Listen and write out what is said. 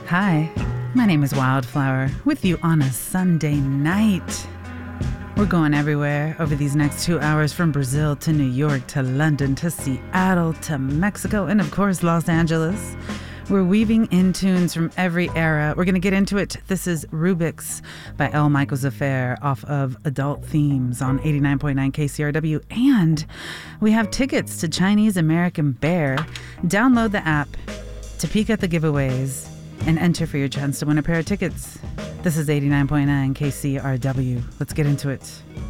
Hi, my name is Wildflower, with you on a Sunday night. We're going everywhere over these next 2 hours, from Brazil to New York to London to Seattle to Mexico and, of course, Los Angeles. We're weaving in tunes from every era. We're going to get into it. This is Rubik's by L. Michael Zafar off of Adult Themes on 89.9 KCRW. And we have tickets to Chinese American Bear. Download the app to peek at the giveaways and enter for your chance to win a pair of tickets. This is 89.9 KCRW. Let's get into it.